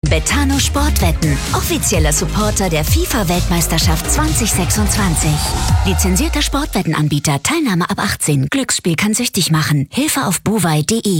Betano Sportwetten, offizieller Supporter der FIFA-Weltmeisterschaft 2026. Lizenzierter Sportwettenanbieter, Teilnahme ab 18. Glücksspiel kann süchtig machen. Hilfe auf buwei.de.